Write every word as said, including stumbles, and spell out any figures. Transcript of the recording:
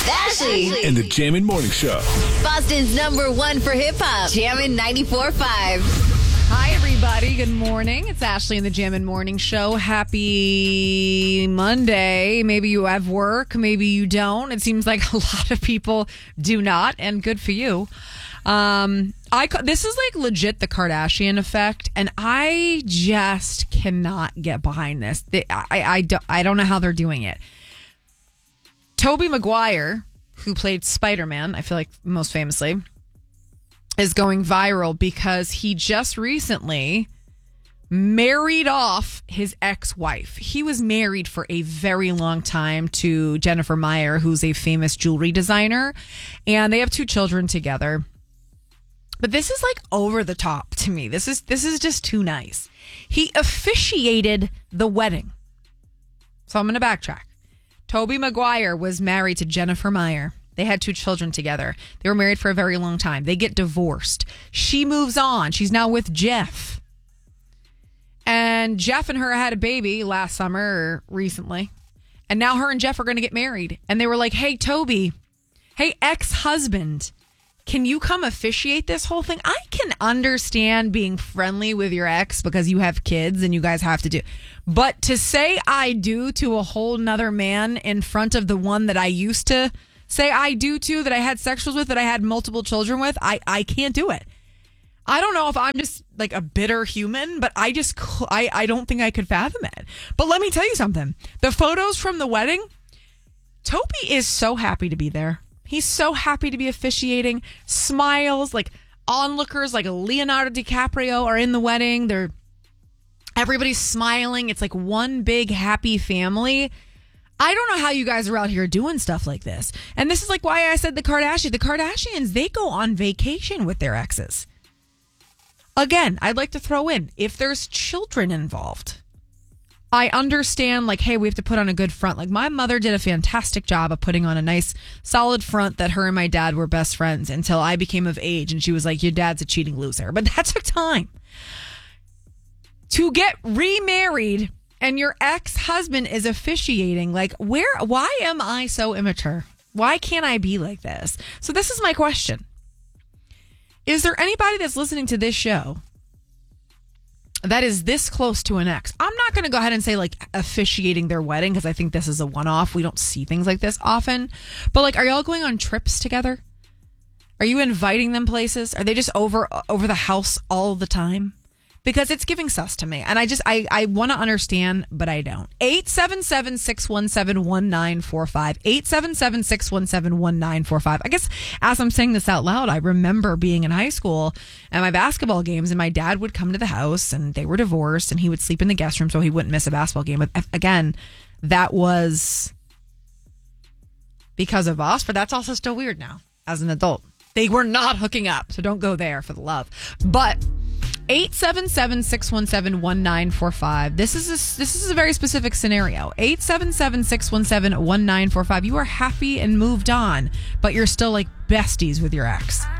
Ashley. And the Jammin' Morning Show. Boston's number one for hip hop. Jammin' ninety-four point five. Hi, everybody. Good morning. It's Ashley and the Jammin' Morning Show. Happy Monday. Maybe you have work. Maybe you don't. It seems like a lot of people do not, and good for you. Um, I this is like legit the Kardashian effect, and I just cannot get behind this. They, I, I, don't, I don't know how they're doing it. Tobey Maguire, who played Spider-Man, I feel like most famously, is going viral because he just recently married off his ex-wife. He was married for a very long time to Jennifer Meyer, who's a famous jewelry designer, and they have two children together. But this is like over the top to me. This is this is just too nice. He officiated the wedding. So I'm going to backtrack. Tobey Maguire was married to Jennifer Meyer. They had two children together. They were married for a very long time. They get divorced. She moves on. She's now with Jeff. And Jeff and her had a baby last summer or recently. And now her and Jeff are going to get married. And they were like, hey, Tobey, hey, ex-husband, can you come officiate this whole thing? I can understand being friendly with your ex because you have kids and you guys have to do. But to say I do to a whole nother man in front of the one that I used to say I do to, that I had sexuals with, that I had multiple children with, I, I can't do it. I don't know if I'm just like a bitter human, but I just, I, I don't think I could fathom it. But let me tell you something. The photos from the wedding, Tobey is so happy to be there. He's so happy to be officiating, smiles, like onlookers like Leonardo DiCaprio are in the wedding. They're everybody's smiling. It's like one big happy family. I don't know how you guys are out here doing stuff like this. And this is like why I said the Kardashians. The Kardashians, they go on vacation with their exes. Again, I'd like to throw in, if there's children involved, I understand, like, hey, we have to put on a good front. Like, my mother did a fantastic job of putting on a nice, solid front that her and my dad were best friends until I became of age. And she was like, your dad's a cheating loser. But that took time. To get remarried and your ex-husband is officiating, like, where, why am I so immature? Why can't I be like this? So this is my question. Is there anybody that's listening to this show that is this close to an ex? I'm not going to go ahead and say like officiating their wedding because I think this is a one-off. We don't see things like this often. But like, are y'all going on trips together? Are you inviting them places? Are they just over over the house all the time? Because it's giving sus to me. And I just, I, I want to understand, but I don't. eight seven seven, six one seven, one nine four five. eight seven seven, six one seven, one nine four five. I guess as I'm saying this out loud, I remember being in high school at my basketball games, and my dad would come to the house, and they were divorced, and he would sleep in the guest room so he wouldn't miss a basketball game. But again, that was because of us, but that's also still weird now as an adult. They were not hooking up, so don't go there for the love. But eight seven seven, six one seven, one nine four five. This is a, this is a very specific scenario. eight seven seven, six one seven, one nine four five. You are happy and moved on, but you're still like besties with your ex.